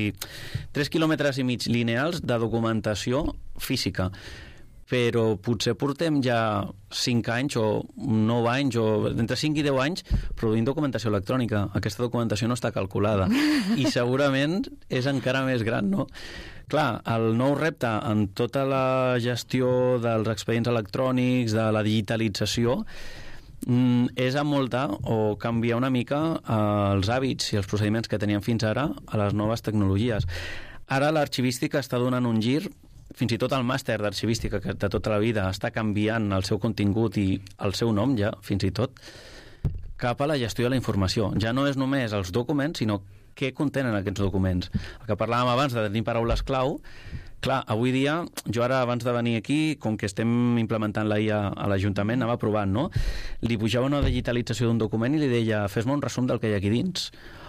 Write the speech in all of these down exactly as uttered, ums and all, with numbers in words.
tres quilòmetres i mig lineals de documentació física, però potser portem ja cinc anys o nou anys o entre cinc i deu anys produint documentació electrònica. Aquesta documentació no està calculada i segurament és encara més gran, no? Clar, el nou repte en tota la gestió dels expedients electrònics, de la digitalització, és amoltar o canviar una mica els hàbits i els procediments que teníem fins ara a les noves tecnologies. Ara l'arxivística està donant un gir, fins i tot el màster d'arxivística que de tota la vida està canviant el seu contingut i el seu nom ja, fins i tot, cap a la gestió de la informació. Ja no és només els documents, sinó què contenen aquests documents. El que parlàvem abans de tenir paraules clau, clar, avui dia, jo ara abans de venir aquí, com que estem implementant la I A a l'Ajuntament, anava provant, no? Li pujava una digitalització d'un document i li deia, fes-me un resum del que hi ha aquí dins,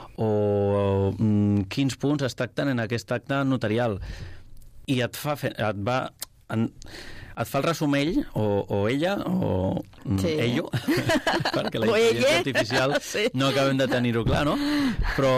o mm, quins punts es tracten en aquest acte notarial, i et fa, et va, en, et fa el resum ell, o, o ella, o sí. ello, perquè la intel·ligència artificial sí. no acabem de tenir-ho clar, no? Però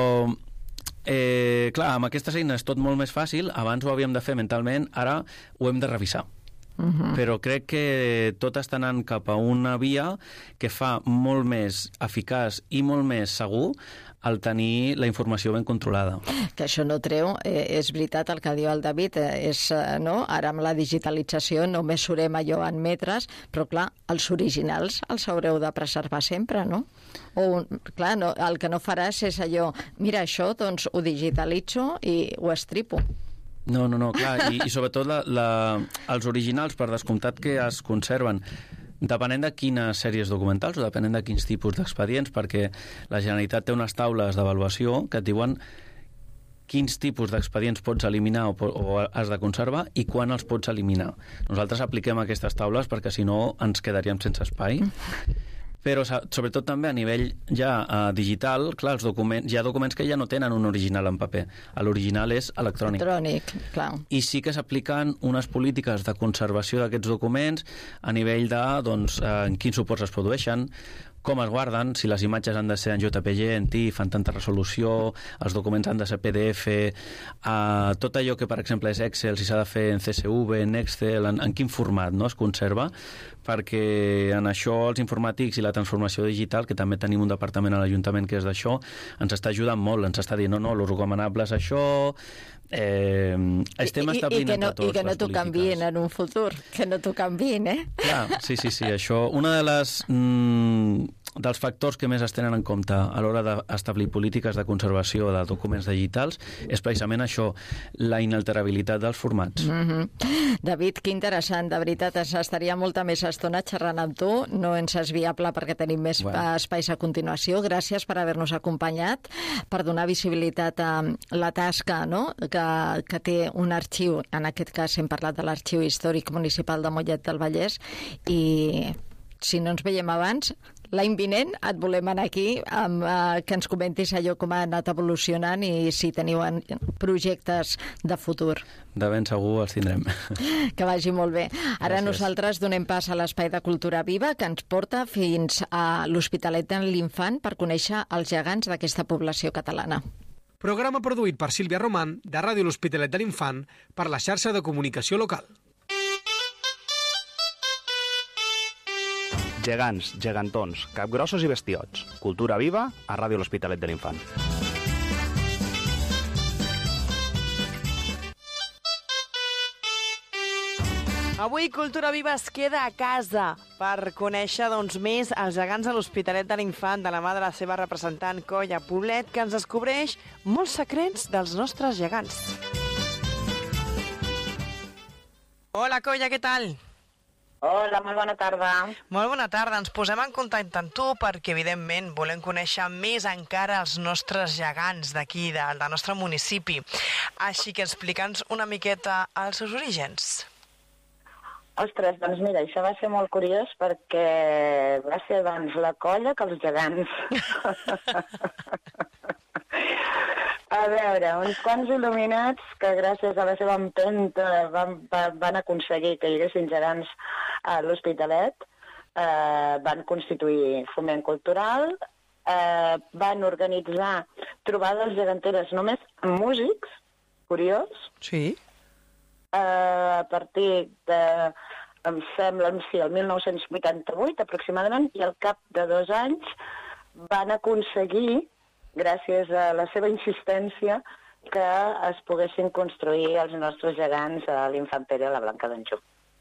Eh, clar, amb aquestes eines tot molt més fàcil. Abans ho havíem de fer mentalment, ara ho hem de revisar. Uh-huh. Però crec que tot està anant cap a una via que fa molt més eficaç i molt més segur el tenir la informació ben controlada. Que això no treu, eh, és veritat el que diu el David, eh, és, eh, no? Ara amb la digitalització no mesurem allò en metres, però clar, els originals els haureu de preservar sempre, no? O, clar, no, el que no faràs és allò, mira això, doncs ho digitalitzo i ho estripo. No, no, no, clar, i, i sobretot la, la, els originals, per descomptat que es conserven, depenent de quines sèries documentals o depenent de quins tipus d'expedients, perquè la Generalitat té unes taules d'avaluació que et diuen quins tipus d'expedients pots eliminar o, o has de conservar i quan els pots eliminar. Nosaltres apliquem aquestes taules perquè si no ens quedaríem sense espai. Però sobretot també a nivell ja uh, digital, clar, els documents, hi ha documents que ja no tenen un original en paper. L'original és electrònic. Electrònic, clar. I sí que s'apliquen unes polítiques de conservació d'aquests documents a nivell de, doncs, uh, en quins suports es produeixen, com es guarden, si les imatges han de ser en J P G, en TIFF, en tanta resolució, els documents han de ser P D F, uh, tot allò que, per exemple, és Excel, si s'ha de fer en C S V, en Excel, en, en quin format no, es conserva, perquè en això els informàtics i la transformació digital, que també tenim un departament a l'Ajuntament que és d'això, ens està ajudant molt, ens està dient, no, no, el recomanable és això, eh, estem I, establint i que no, entre tots i que no t'ho canviïn en un futur, que no t'ho canviïn, eh? Clar, sí, sí, sí, això, una de les... Mm, dels factors que més es tenen en compte a l'hora d'establir polítiques de conservació de documents digitals és precisament això, la inalterabilitat dels formats. Mm-hmm. David, que interessant, de veritat, ens estaria molta més estona xerrant amb tu, no ens és viable perquè tenim més bueno. espais a continuació. Gràcies per haver-nos acompanyat, per donar visibilitat a la tasca, no?, que, que té un arxiu, en aquest cas hem parlat de l'Arxiu Històric Municipal de Mollet del Vallès, i si no ens veiem abans, l'any vinent et volem anar aquí amb, uh, que ens comentis allò com ha anat evolucionant i si teniu en, projectes de futur. De ben segur els tindrem. Que vagi molt bé. Ara Gràcies. Nosaltres donem pas a l'Espai de Cultura Viva que ens porta fins a l'Hospitalet de l'Infant per conèixer els gegants d'aquesta població catalana. Programa produït per Sílvia Roman de Ràdio L'Hospitalet de l'Infant per la xarxa de comunicació local. Gegants, gegantons, capgrossos i bestiots. Cultura viva a Ràdio L'Hospitalet de l'Infant. Avui Cultura Viva es queda a casa per conèixer doncs, més els gegants de l'Hospitalet de l'Infant de la mà de la seva representant Colla Poblet, que ens descobreix molts secrets dels nostres gegants. Hola Colla, què tal? Hola, molt bona tarda. Molt bona tarda. Ens posem en contacte amb tu perquè, evidentment, volem conèixer més encara els nostres gegants d'aquí, de, del nostre municipi. Així que explica'ns una miqueta els seus orígens. Ostres, doncs mira, això va ser molt curiós perquè va ser abans la colla que els gegants. A veure, uns quants il·luminats que gràcies a la seva empenta van, van aconseguir que hi haguessin gegants a l'Hospitalet, eh, van constituir Foment Cultural, eh, van organitzar trobades geganteres només amb músics, curiós. Sí. Uh, a partir de, em sembla, sí, el mil nou-cents vuitanta-vuit aproximadament, i al cap de dos anys van aconseguir, gràcies a la seva insistència, que es poguessin construir els nostres gegants a l'Infant Pere i a la Blanca d'Anjou.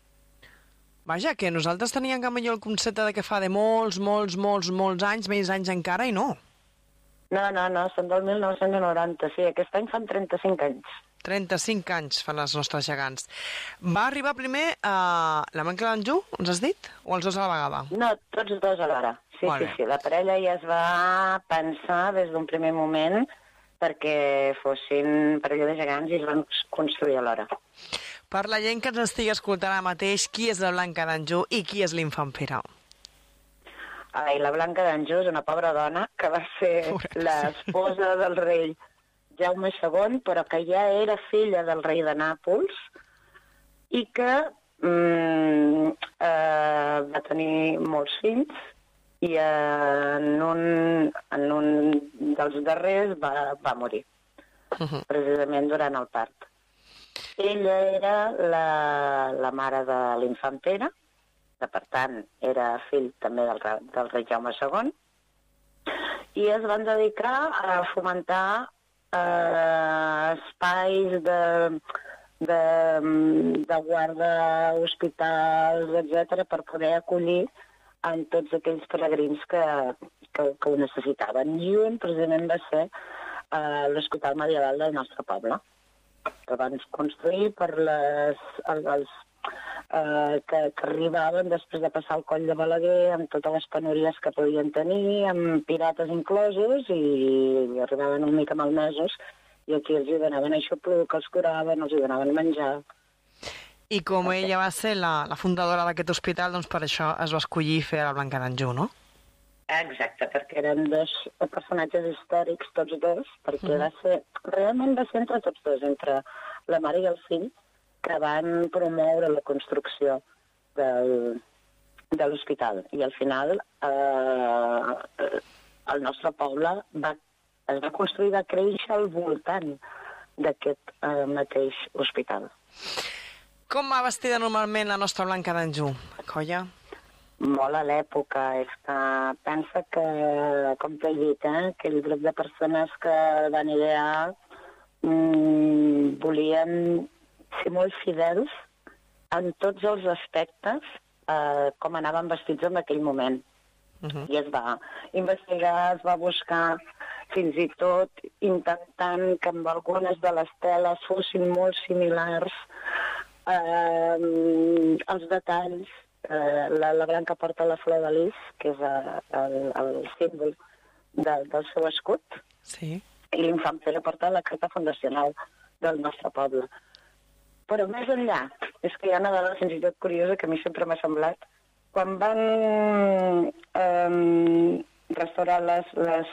Vaja, que nosaltres teníem que millor el concepte de que fa de molts, molts, molts, molts anys, més anys encara, i no. No, no, no, són del mil nou-cents noranta, sí, aquest any fan trenta-cinc anys. trenta-cinc anys fan els nostres gegants. Va arribar primer a la Blanca d'Anjou, ens has dit? O els dos a la vegada? No, tots dos alhora. Sí, Molt sí, bé. sí. La parella ja es va pensar des d'un primer moment perquè fossin parella de gegants i es van construir alhora. Per la gent que ens estigui escoltant ara mateix, qui és la Blanca d'Anjou i qui és l'Infant Pere? Ai, la Blanca d'Anjou és una pobra dona que va ser l'esposa del rei Jaume segon, però que ja era filla del rei de Nàpols i que mm, eh, va tenir molts fills i en un, en un dels darrers va, va morir, Uh-huh. precisament durant el part. Ella era la, la mare de l'Infant Pere, que per tant era fill també del, del rei Jaume segon, i es van dedicar a fomentar eh, espais de, de, de guarda, hospitals, etcètera, per poder acollir en tots aquells peregrins que, que, que ho necessitaven. I un, precisament, va ser eh, l'Hospital Medieval del nostre poble, que van construir per les, els, els eh, que, que arribaven després de passar el coll de Balaguer amb totes les penúries que podien tenir, amb pirates inclosos, i, i arribaven una mica malmesos, i aquí els hi donaven aixopluc, els curaven, els hi donaven menjar. I com ella va ser la, la fundadora d'aquest hospital, doncs per això es va escollir fer a la Blanca d'Anjou, no? Exacte, perquè eren dos personatges històrics, tots dos, perquè mm. va ser, realment va ser entre tots dos, entre la mare i el fill, que van promoure la construcció del, de l'hospital. I al final eh, el nostre poble va, es va construir, va créixer al voltant d'aquest eh, mateix hospital. Com va vestida normalment la nostra Blanca d'Anjou, Colla? Molt a l'època. És que pensa que, com t'he dit, eh, aquell grup de persones que van idear mmm, volien ser molt fidels en tots els aspectes eh, com anaven vestits en aquell moment. Uh-huh. I es va investigar, es va buscar, fins i tot intentant que amb algunes de les teles fossin molt similars. Eh, els detalls, eh, la, la Blanca porta la flor de lis, que és eh, el, el símbol de, del seu escut, sí. I l'Infant Pere porta la carta fundacional del nostre poble. Però més enllà, és que hi ha una dada fins i tot curiosa que a mi sempre m'ha semblat. Quan van eh, restaurar les, les,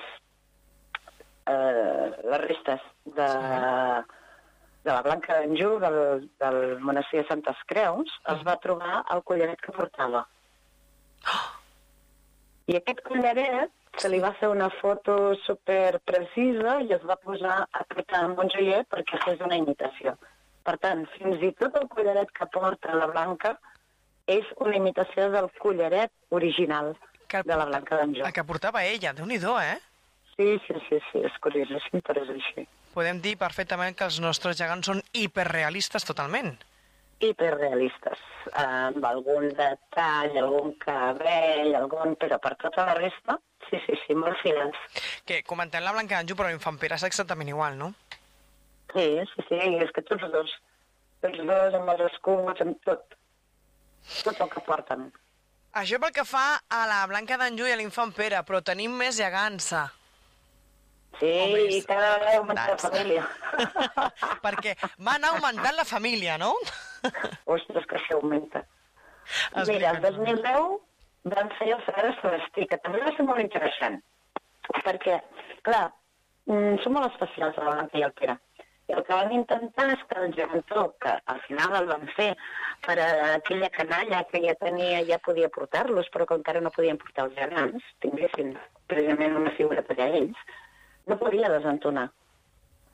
eh, les restes de... Sí. de la Blanca d'Anjou, del, del monestir de Santes Creus, es va trobar el collaret que portava. Oh! I aquest collaret se li va fer una foto superprecisa i es va posar a portar en un joier perquè fes una imitació. Per tant, fins i tot el collaret que porta la Blanca és una imitació del collaret original que de la Blanca d'Anjou. El que portava ella, Déu-n'hi-do, eh? Sí, sí, sí, sí, és curiosíssim, però és així. Podem dir perfectament que els nostres gegants són hiperrealistes totalment. Hiperrealistes, amb algun detall, algun cabell, algun... però per tota la resta, sí, sí, sí, molt fidels. Que comentem la Blanca d'Anjou, però l'Infant Pere és exactament igual, no? Sí, sí, sí, és que tots dos, tots dos amb els escuts, amb tot, tot el que porten. Això pel que fa a la Blanca d'Anjou i a l'Infant Pere, però tenim més gegants. Sí, i cada vegada augmentar la família. Perquè va anar augmentant la família, no? Ostres, que això augmenta. Mira, el dos mil deu vam fer el Frare Celestí, que també va ser molt interessant. Perquè, clar, som molt especials, la Blanca i el Pere. I el que vam intentar és que el gegantó, que al final el vam fer per a aquella canalla que ja tenia, ja podia portar-los, però que encara no podien portar els gegants, tinguessin precisament una figura per a ells, no podia desentonar.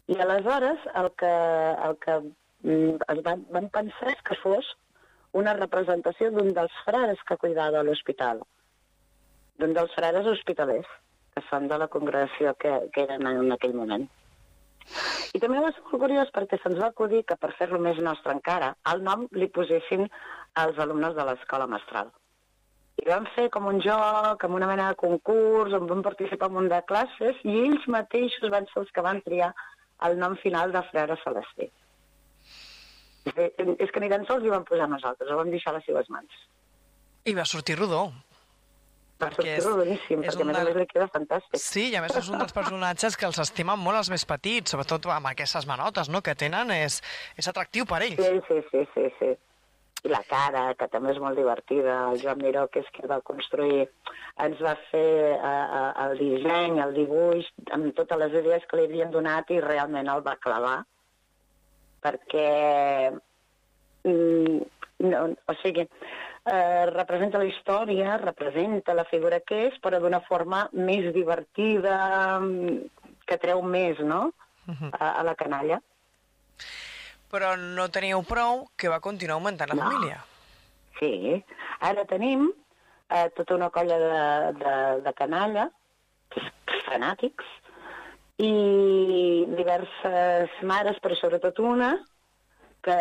I aleshores el que, el que es van, van pensar és que fos una representació d'un dels frares que cuidava l'hospital, d'un dels frares hospitalers, que són de la congregació que, que eren en aquell moment. I també va ser molt curiós perquè se'ns va acudir que per fer-lo més nostre encara, el nom li posessin als alumnes de l'escola mestral. I vam fer com un joc, amb una mena de concurs, on vam participar en un de classes, i ells mateixos van ser els que van triar el nom final de Frare Celestí. És que ni tan sols hi vam posar nosaltres, ho vam deixar a les seves mans. I va sortir rodó. Va sortir rodoníssim, perquè a més a més li queda fantàstic. Sí, i a més és un dels personatges que els estimen molt els més petits, sobretot amb aquestes manotes, no?, que tenen, és, és atractiu per ells. Sí, sí, sí, sí, sí. I la cara, que també és molt divertida. El Joan Miró, que és qui va construir, ens va fer uh, el disseny, el dibuix, amb totes les idees que li havien donat i realment el va clavar. Perquè, mm, no, o sigui, eh, representa la història, representa la figura que és, però d'una forma més divertida, que treu més, no?, a, a la canalla. Però no teníeu prou, que va continuar augmentant la no. família. Sí, ara tenim eh, tota una colla de, de, de canalla, fanàtics, i diverses mares, però sobretot una, que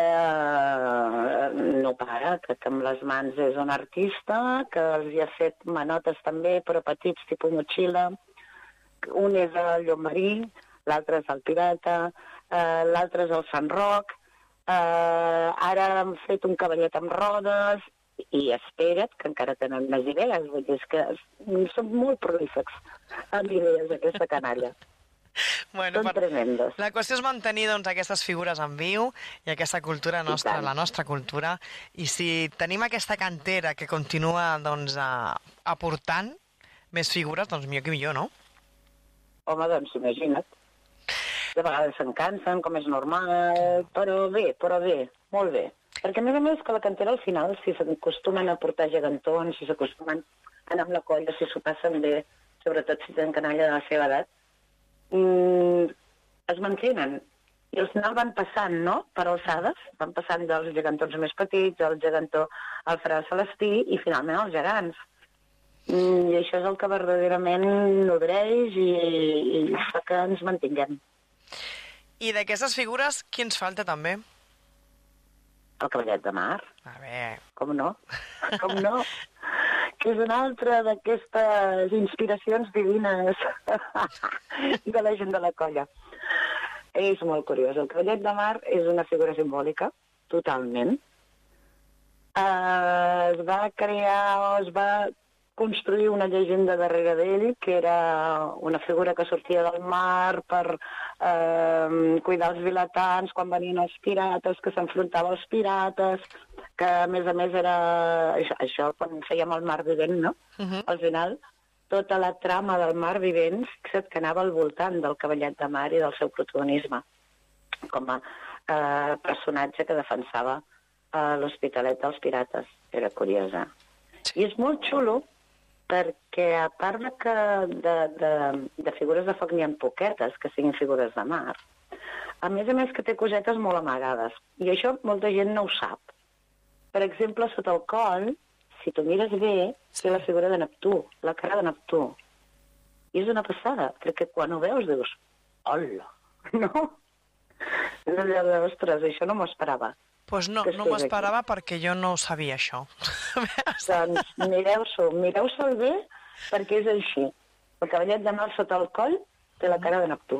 no para, que, que amb les mans és un artista, que els hi ha fet manotes també, però petits, tipus motxilla. Un és el Llombarí, l'altre és el Pirata, eh, l'altre és el Sant Roc, eh, ara han fet un cavallet amb rodes, i espera't, que encara tenen més idees, vull dir, és que són molt prolífics amb idees, aquesta canalla. Bueno, Són tremendos. La qüestió és mantenir doncs, aquestes figures en viu i aquesta cultura nostra, la nostra cultura, i si tenim aquesta cantera que continua doncs, a, aportant més figures, doncs millor que millor, no? Home, doncs imagina't. De vegades se'n cansen, com és normal, però bé, però bé, molt bé. Perquè a més a més que la cantera al final, si s'acostumen a portar gegantons, si s'acostumen a anar amb la colla, si s'ho passen bé, sobretot si tenen canalla de la seva edat, mm, es mantenen. I al final van passant, no?, per alçades, van passant dels gegantons més petits, el gegantó al Frare Celestí i finalment als gegants. Mm, I això és el que verdaderament nodreix i, i fa que ens mantinguem. I d'aquestes figures, qui ens falta també? El cavallet de mar. A veure... Com no? Com no? Que és una altra d'aquestes inspiracions divines de la gent de la colla. És molt curiós. El cavallet de mar és una figura simbòlica, totalment. Eh, es va crear, es va construir una llegenda darrere d'ell, que era una figura que sortia del mar per eh, cuidar els vilatans quan venien els pirates, que s'enfrontava als pirates, que a més a més era això, això quan fèiem el mar vivent, no? Uh-huh. Al final, tota la trama del mar vivent, fixa't que anava al voltant del cavallet de mar i del seu protagonisme, com a eh, personatge que defensava eh, l'Hospitalet dels Pirates. Era curiosa. I és molt xulo, perquè a part de, que de, de, de figures de foc n'hi ha poquetes que siguin figures de mar, a més a més que té cosetes molt amagades. I això molta gent no ho sap. Per exemple, sota el coll, si tu mires bé, té la figura de Neptú, la cara de Neptú. I és una passada, perquè quan ho veus dius, hola, no? És allò de, ostres, això no m'ho esperava. Doncs pues no, no m'ho esperava perquè jo no sabia això. Doncs mireu-s'ho, mireu-se'l bé perquè és així. El cavallet de mar sota el coll té la cara de Neptú.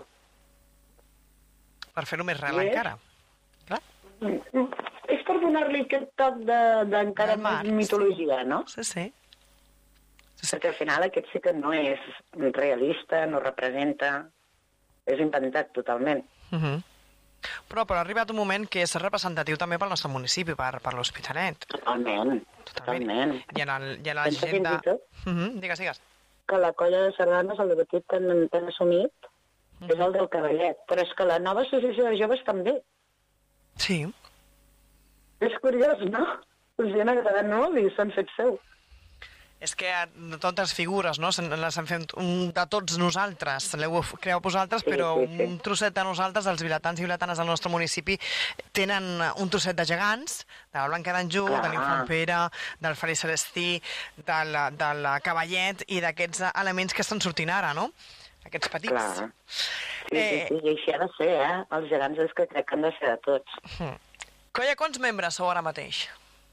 Per fer-ho més real encara. Clar. És per donar-li aquest toc d'encara de, més mitologia, no? Sí, sí. sí, sí. Perquè al final aquest sí que no és realista, no representa, és inventat totalment. Uh -huh. Però, però ha arribat un moment que és representatiu també pel nostre municipi, per, per l'Hospitalet. Totalment, totalment. I en, el, i en la Pensa gent de... Tot, uh -huh, digues, digues. Que la colla de sardanes, el debatit que han, han assumit, uh -huh. és el del cavallet. Però és que la nova associació de joves també. Sí. És curiós, no? Us hi han agradat molt i s'han fet seu. És que totes figures, no? Les hem fet de tots nosaltres, l'heu creat vosaltres, però sí, sí, sí. un trosset de nosaltres, els vilatans i vilatanes del nostre municipi, tenen un trosset de gegants, de la Blanca d'Anjou, de l'Infant Pere, del Feli Celestí, de la, de la Cavallet i d'aquests elements que estan sortint ara, no? Aquests petits. Clar. Sí, eh... sí, sí, i així ha de ser, eh? Els gegants és que crec que han de ser de tots. Hmm. Colla, quants membres sou ara mateix?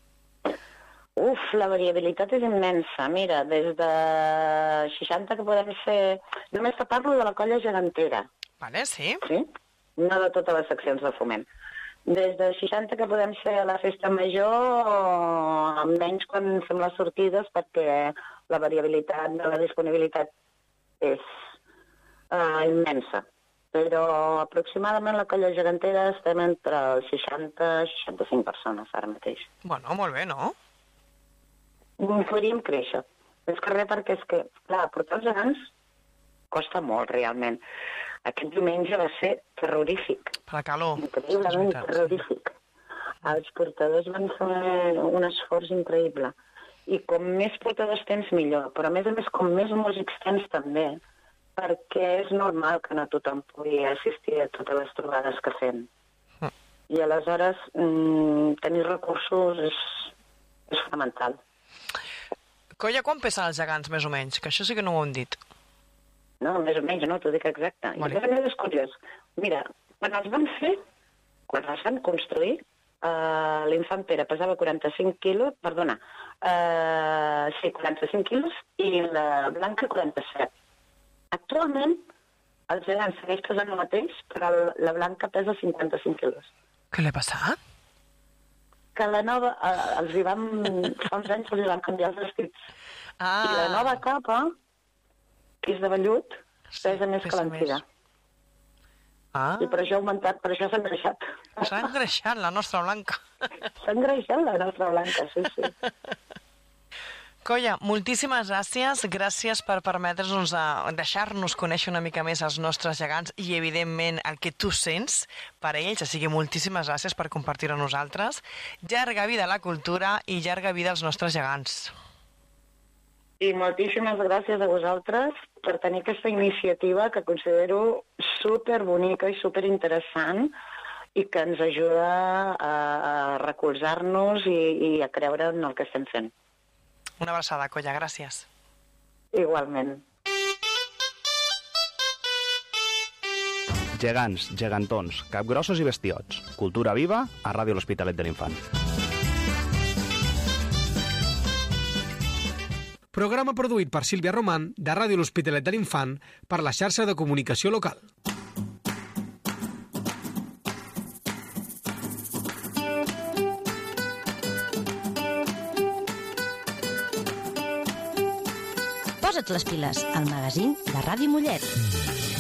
Uf, la variabilitat és immensa. Mira, des de seixanta que podem ser... Només te parlo de la colla gegantera. Vale, sí. Sí? No de totes les seccions de foment. Des de seixanta que podem ser a la festa major, menys quan fem les sortides, perquè la variabilitat de la disponibilitat és uh, immensa. Però aproximadament la colla gegantera estem entre els seixanta i seixanta-cinc persones ara mateix. Bueno, molt bé, no? Podríem créixer. És que res, perquè és que, clar, portar els gegants costa molt, realment. Aquest diumenge va ser terrorífic. Per la calor. Increïblement terrorífic. Els portadors van fer un esforç increïble. I com més portadors tens, millor. Però, a més a més, com més músics tens, també, perquè és normal que no tothom pugui assistir a totes les trobades que fem. Mm. I aleshores, mmm, tenir recursos és, és fonamental. Colla, quan pesen els gegants, més o menys? Que això sí que no ho hem dit. No, més o menys, no, t'ho dic exacte. Vale. I a més és curiós. Mira, quan els van fer, quan els van construir, uh, l'Infant Pere pesava quaranta-cinc quilos, perdona, uh, sí, quaranta-cinc quilos, i la Blanca quaranta-set. Actualment, els gegants segueix pesant el mateix, però la Blanca pesa cinquanta-cinc quilos. Què li ha passat? Que la nova, eh, els hi vam, fa uns anys els hi vam canviar els vestits. Ah. I la nova capa, que és de vellut, pesa sí, més que l'antiga. Ah. I per això ha augmentat, per això s'ha engreixat. S'ha engreixat la nostra Blanca. S'ha engreixat la nostra Blanca, sí, sí. Colla, moltíssimes gràcies. Gràcies per permetre's deixar-nos conèixer una mica més els nostres gegants i, evidentment, el que tu sents per ells. O sigui, moltíssimes gràcies per compartir-ho amb nosaltres. Llarga vida a la cultura i llarga vida als nostres gegants. I moltíssimes gràcies a vosaltres per tenir aquesta iniciativa que considero superbonica i superinteressant i que ens ajuda a, a recolzar-nos i, i a creure en el que estem fent. Una abraçada, Colla, gràcies. Igualment. Gegants, gegantons, capgrossos i bestiots. Cultura viva a Ràdio L'Hospitalet de l'Infant. Programa produït per Sílvia Román, de Ràdio L'Hospitalet de l'Infant, per la xarxa de comunicació local. Posa't les piles, al magazín de Ràdio Mollet.